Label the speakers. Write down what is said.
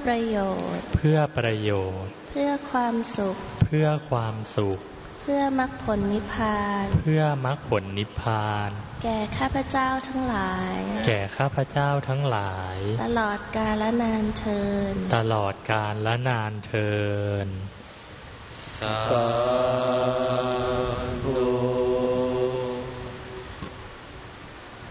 Speaker 1: ประโยชน์
Speaker 2: เพื่อประโยชน์
Speaker 1: เพื่อความสุข
Speaker 2: เพื่อความสุข
Speaker 1: เพื่อมรรคผลนิพพาน
Speaker 2: เพื่อมรรคผลนิพพาน
Speaker 1: แก่ข้าพเจ้าทั้งหลาย
Speaker 2: แก่ข้าพเจ้าทั้งหลาย
Speaker 1: ตลอดกาลนานเทิน
Speaker 2: ตลอดกาลและนานเทิน
Speaker 3: สา